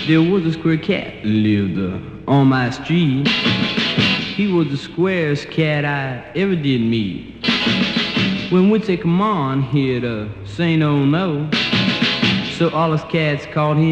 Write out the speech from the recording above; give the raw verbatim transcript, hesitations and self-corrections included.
There was a square cat lived uh, on my street. He was the squarest cat I ever did meet. When we say come on, he'd uh, say no, no. So all us cats called him